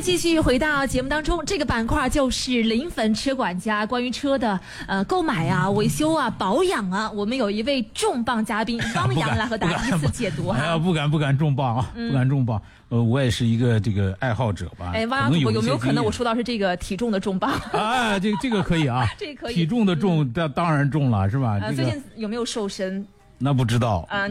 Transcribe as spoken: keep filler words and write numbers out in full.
继续回到节目当中，这个板块就是临汾车管家，关于车的呃购买啊、维修啊、保养啊，我们有一位重磅嘉宾汪洋来和大家依次解读哈。 哎呀，不敢不敢重磅啊，嗯、不敢重磅。呃，我也是一个这个爱好者吧。 哎，汪洋主播有没有可能我说到是这个体重的重磅？ 啊，这个这个可以啊， 这个可以。 体重的重，当、嗯、当然重了，是吧？ 呃， 这个、 最近有没有瘦身？ 那不知道。 啊、呃。